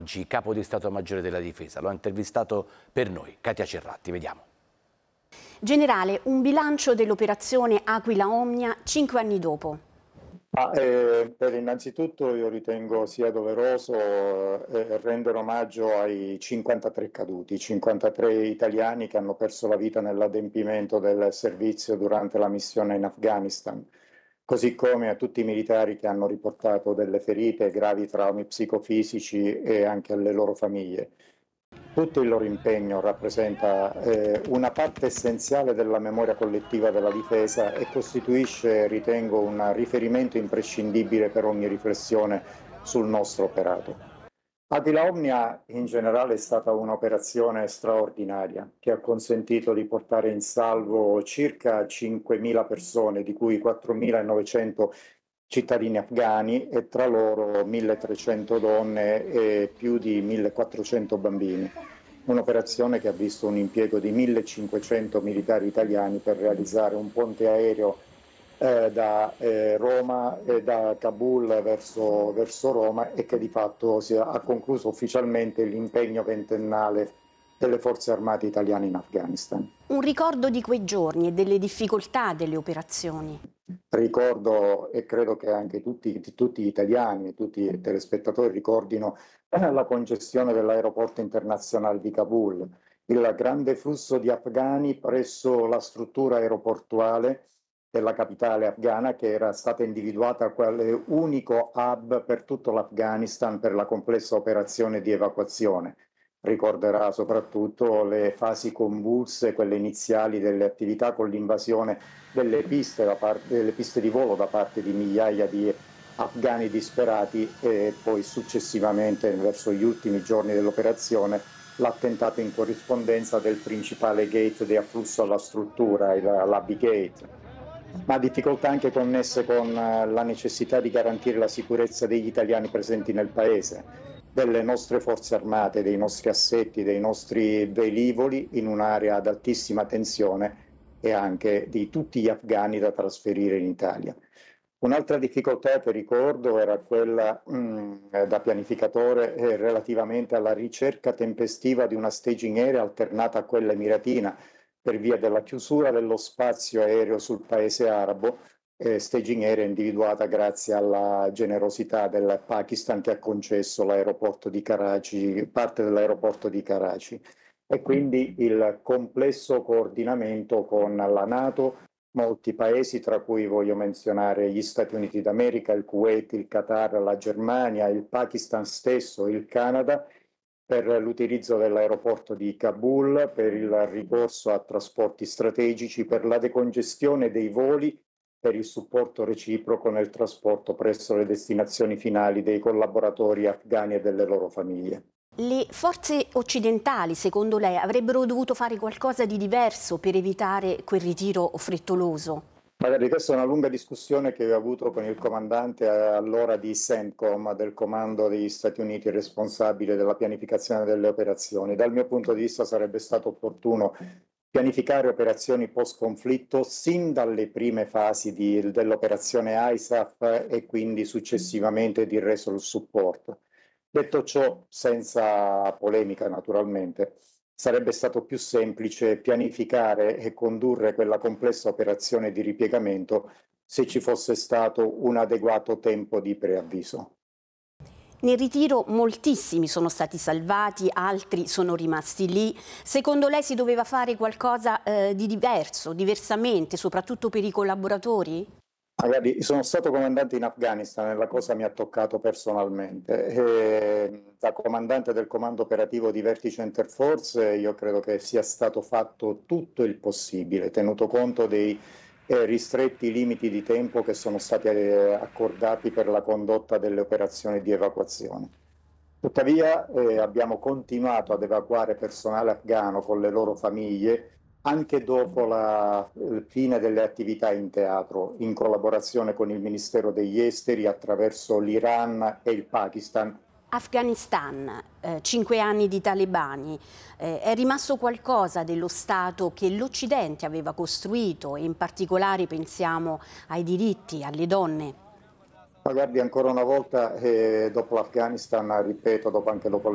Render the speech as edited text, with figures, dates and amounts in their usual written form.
Oggi capo di Stato Maggiore della Difesa, lo ha intervistato per noi Katia Cerratti, vediamo. Generale, un bilancio dell'operazione Aquila Omnia 5 anni dopo. Innanzitutto io ritengo sia doveroso rendere omaggio ai 53 caduti, 53 italiani che hanno perso la vita nell'adempimento del servizio durante la missione in Afghanistan, così come a tutti i militari che hanno riportato delle ferite, gravi traumi psicofisici e anche alle loro famiglie. Tutto il loro impegno rappresenta una parte essenziale della memoria collettiva della difesa e costituisce, ritengo, un riferimento imprescindibile per ogni riflessione sul nostro operato. Aquila Omnia in generale è stata un'operazione straordinaria che ha consentito di portare in salvo circa 5.000 persone, di cui 4.900 cittadini afghani e tra loro 1.300 donne e più di 1.400 bambini. Un'operazione che ha visto un impiego di 1.500 militari italiani per realizzare un ponte aereo da Roma e da Kabul verso Roma e che di fatto ha concluso ufficialmente l'impegno ventennale delle forze armate italiane in Afghanistan. Un ricordo di quei giorni e delle difficoltà delle operazioni. Ricordo, e credo che anche tutti gli italiani e tutti i telespettatori ricordino la congestione dell'aeroporto internazionale di Kabul, il grande flusso di afghani presso la struttura aeroportuale della capitale afghana, che era stata individuata quale unico hub per tutto l'Afghanistan per la complessa operazione di evacuazione. Ricorderà soprattutto le fasi convulse, quelle iniziali delle attività con l'invasione delle piste di volo da parte di migliaia di afghani disperati e poi successivamente, verso gli ultimi giorni dell'operazione, l'attentato in corrispondenza del principale gate di afflusso alla struttura, l'Abbey Gate. Ma difficoltà anche connesse con la necessità di garantire la sicurezza degli italiani presenti nel paese, delle nostre forze armate, dei nostri assetti, dei nostri velivoli in un'area ad altissima tensione e anche di tutti gli afghani da trasferire in Italia. Un'altra difficoltà che ricordo era quella da pianificatore relativamente alla ricerca tempestiva di una staging area alternata a quella emiratina per via della chiusura dello spazio aereo sul paese arabo, staging area individuata grazie alla generosità del Pakistan che ha concesso l'aeroporto di Karachi, parte dell'aeroporto di Karachi. E quindi il complesso coordinamento con la NATO, molti paesi, tra cui voglio menzionare gli Stati Uniti d'America, il Kuwait, il Qatar, la Germania, il Pakistan stesso, il Canada, per l'utilizzo dell'aeroporto di Kabul, per il ricorso a trasporti strategici, per la decongestione dei voli, per il supporto reciproco nel trasporto presso le destinazioni finali dei collaboratori afghani e delle loro famiglie. Le forze occidentali, secondo lei, avrebbero dovuto fare qualcosa di diverso per evitare quel ritiro frettoloso? Magari questa è una lunga discussione che ho avuto con il comandante allora di CENTCOM, del comando degli Stati Uniti responsabile della pianificazione delle operazioni. Dal mio punto di vista sarebbe stato opportuno pianificare operazioni post-conflitto sin dalle prime fasi dell'operazione ISAF e quindi successivamente di Resolute Support. Detto ciò, senza polemica naturalmente, sarebbe stato più semplice pianificare e condurre quella complessa operazione di ripiegamento se ci fosse stato un adeguato tempo di preavviso. Nel ritiro moltissimi sono stati salvati, altri sono rimasti lì. Secondo lei si doveva fare qualcosa di diverso, diversamente, soprattutto per i collaboratori? Magari sono stato comandante in Afghanistan e la cosa mi ha toccato personalmente. Da comandante del comando operativo di Vertice Interforce io credo che sia stato fatto tutto il possibile, tenuto conto dei ristretti limiti di tempo che sono stati accordati per la condotta delle operazioni di evacuazione. Tuttavia abbiamo continuato ad evacuare personale afghano con le loro famiglie anche dopo la fine delle attività in teatro, in collaborazione con il Ministero degli Esteri attraverso l'Iran e il Pakistan. Afghanistan, 5 anni di talebani, è rimasto qualcosa dello Stato che l'Occidente aveva costruito e in particolare pensiamo ai diritti, alle donne? Ma guardi, ancora una volta, dopo l'Afghanistan, ripeto, anche dopo